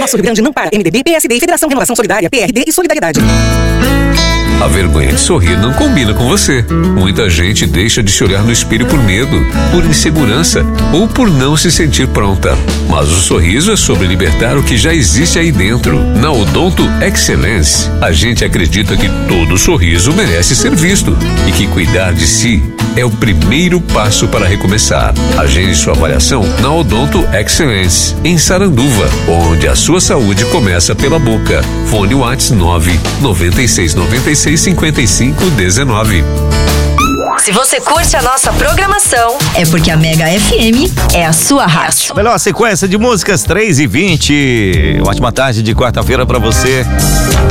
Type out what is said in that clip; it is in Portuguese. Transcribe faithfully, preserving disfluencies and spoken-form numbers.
Nosso Rio Grande não para. M D B, P S D, Federação Renovação Solidária, P R D e Solidariedade. A vergonha de sorrir não combina com você. Muita gente deixa de se olhar no espelho por medo, por insegurança ou por não se sentir pronta. Mas o sorriso é sobre libertar o que já existe aí dentro. Na Odonto Excellence, a gente acredita que todo sorriso merece ser visto e que cuidar de si é o primeiro passo para recomeçar. Agende sua avaliação na Odonto Excellence, em Saranduva, onde a sua saúde começa pela boca. Fone WhatsApp nove nove seis nove seis cinco cinco um nove. Se você curte a nossa programação, é porque a Mega F M é a sua rádio. Melhor sequência de músicas, três e vinte. Ótima tarde de quarta-feira pra você.